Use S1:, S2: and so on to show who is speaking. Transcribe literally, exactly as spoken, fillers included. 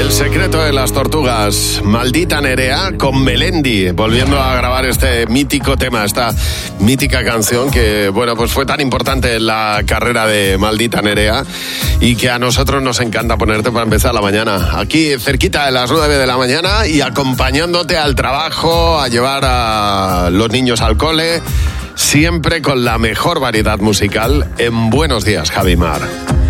S1: El secreto de las tortugas, Maldita Nerea, con Melendi, volviendo a grabar este mítico tema, esta mítica canción que, bueno, pues fue tan importante en la carrera de Maldita Nerea y que a nosotros nos encanta ponerte para empezar la mañana. Aquí, cerquita de las nueve de la mañana y acompañándote al trabajo, a llevar a los niños al cole, siempre con la mejor variedad musical en Buenos Días, Javi Mar.